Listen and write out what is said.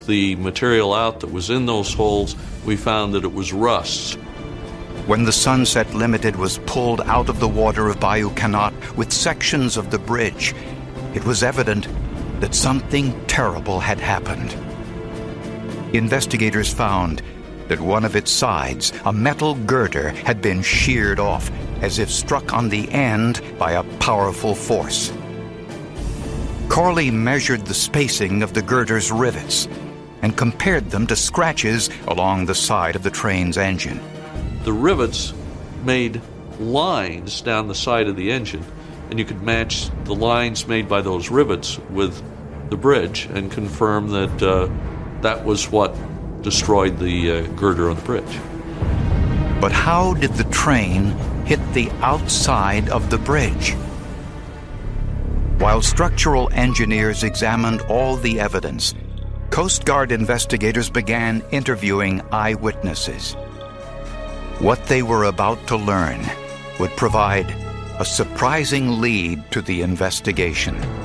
the material out that was in those holes, we found that it was rust. When the Sunset Limited was pulled out of the water of Bayou Cannot with sections of the bridge, it was evident that something terrible had happened. Investigators found that one of its sides, a metal girder, had been sheared off, as if struck on the end by a powerful force. Corley measured the spacing of the girder's rivets and compared them to scratches along the side of the train's engine. The rivets made lines down the side of the engine, and you could match the lines made by those rivets with the bridge and confirm that that was what destroyed the girder on the bridge. But how did the train hit the outside of the bridge? While structural engineers examined all the evidence, Coast Guard investigators began interviewing eyewitnesses. What they were about to learn would provide a surprising lead to the investigation.